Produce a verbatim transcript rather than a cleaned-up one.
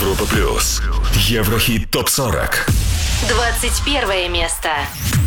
Европа плюс. Еврохит топ сорок. двадцать первое место.